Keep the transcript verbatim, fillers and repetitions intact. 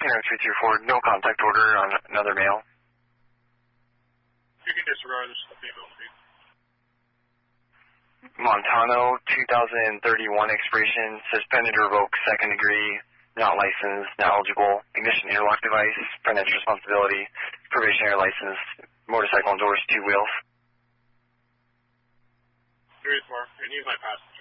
Kilo three two four, no contact order on another male. You can disregard this female, please. Montano, two thousand thirty-one expiration, suspended or revoked, second degree, not licensed, not eligible, ignition interlock device, front edge responsibility, probationary license, motorcycle and doors, two wheels. Three four, and use my pass.